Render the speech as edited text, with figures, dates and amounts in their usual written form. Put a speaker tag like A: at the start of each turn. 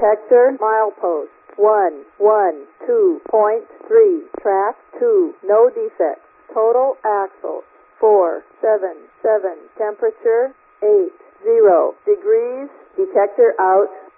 A: Detector milepost 112.3. Track 2. No defects. Total axles 477. Temperature 80 degrees. Detector out.